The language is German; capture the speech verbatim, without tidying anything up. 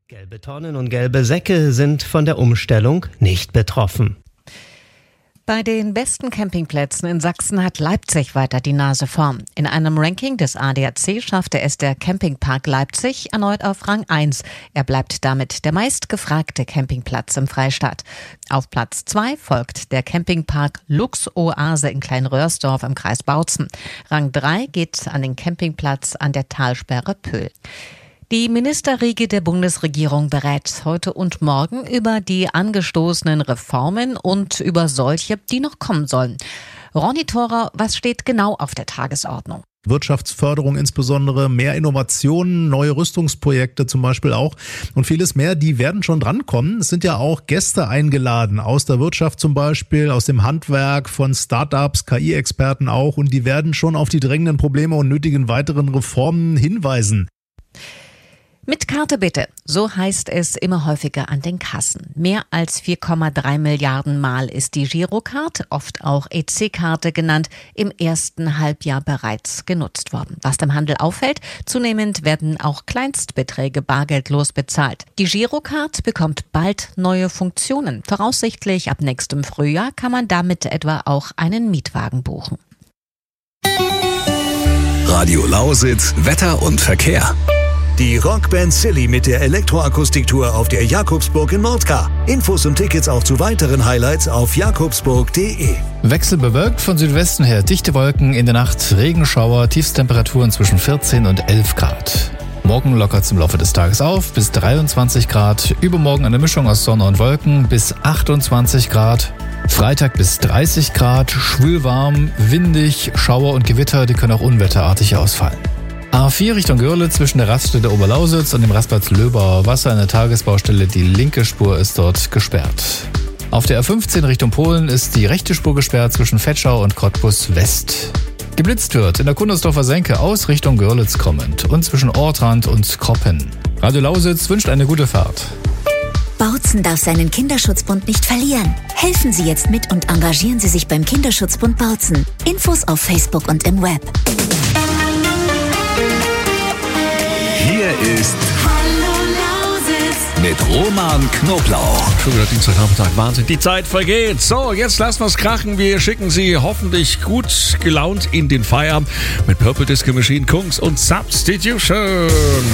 Gelbe Tonnen und gelbe Säcke sind von der Umstellung nicht betroffen. Bei den besten Campingplätzen in Sachsen hat Leipzig weiter die Nase vorn. In einem Ranking des A D A C schaffte es der Campingpark Leipzig erneut auf Rang eins. Er bleibt damit der meistgefragte Campingplatz im Freistaat. Auf Platz zwei folgt der Campingpark Lux Oase in Kleinröhrsdorf im Kreis Bautzen. Rang drei geht an den Campingplatz an der Talsperre Pöhl. Die Ministerriege der Bundesregierung berät heute und morgen über die angestoßenen Reformen und über solche, die noch kommen sollen. Ronny Thorer, was steht genau auf der Tagesordnung? Wirtschaftsförderung insbesondere, mehr Innovationen, neue Rüstungsprojekte zum Beispiel auch und vieles mehr, die werden schon drankommen. Es sind ja auch Gäste eingeladen, aus der Wirtschaft zum Beispiel, aus dem Handwerk, von Startups, K I-Experten auch, und die werden schon auf die drängenden Probleme und nötigen weiteren Reformen hinweisen. Mit Karte bitte, so heißt es immer häufiger an den Kassen. Mehr als vier Komma drei Milliarden Mal ist die Girocard, oft auch E C-Karte genannt, im ersten Halbjahr bereits genutzt worden. Was dem Handel auffällt, zunehmend werden auch Kleinstbeträge bargeldlos bezahlt. Die Girocard bekommt bald neue Funktionen. Voraussichtlich ab nächstem Frühjahr kann man damit etwa auch einen Mietwagen buchen. Radio Lausitz, Wetter und Verkehr. Die Rockband Silly mit der Elektroakustiktour auf der Jakobsburg in Mordka. Infos und Tickets auch zu weiteren Highlights auf jakobsburg punkt de. Wechselbewölkt von Südwesten her, dichte Wolken, in der Nacht Regenschauer, Tiefstemperaturen zwischen vierzehn und elf Grad. Morgen lockert es im Laufe des Tages auf bis dreiundzwanzig Grad, übermorgen eine Mischung aus Sonne und Wolken bis achtundzwanzig Grad. Freitag bis dreißig Grad, schwül warm, windig, Schauer und Gewitter, die können auch unwetterartig ausfallen. A vier Richtung Görlitz zwischen der Raststätte Oberlausitz und dem Rastplatz Löbauer Wasser in der Tagesbaustelle. Die linke Spur ist dort gesperrt. Auf der A fünfzehn Richtung Polen ist die rechte Spur gesperrt zwischen Vetschau und Cottbus West. Geblitzt wird in der Kundersdorfer Senke aus Richtung Görlitz kommend und zwischen Ortrand und Kroppen. Radio Lausitz wünscht eine gute Fahrt. Bautzen darf seinen Kinderschutzbund nicht verlieren. Helfen Sie jetzt mit und engagieren Sie sich beim Kinderschutzbund Bautzen. Infos auf Facebook und im Web. Hier ist Hallo Lausitz mit Roman Knoblauch. Schon wieder Dienstagnachmittag, Wahnsinn. Die Zeit vergeht. So, jetzt lassen wir es krachen. Wir schicken Sie hoffentlich gut gelaunt in den Feierabend mit Purple Disco Machine, Kungs und Substitution.